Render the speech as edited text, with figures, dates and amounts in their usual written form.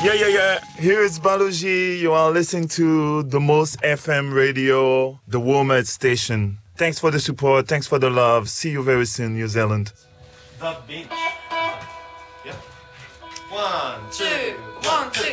Yeah. Here is Baloji. You are listening to the most FM radio, the Womet station. Thanks for the support. Thanks for the love. See you very soon, New Zealand. The beat. Yep. 1, 2, 1, 2.